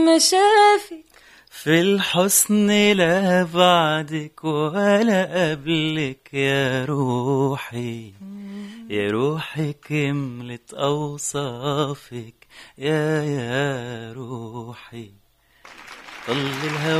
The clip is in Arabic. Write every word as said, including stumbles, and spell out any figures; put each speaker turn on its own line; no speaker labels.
ما شافك
في الحسن لا بعدك ولا قبلك يا روحي، يا روحي كملت أوصافك يا يا روحي. طل الهوى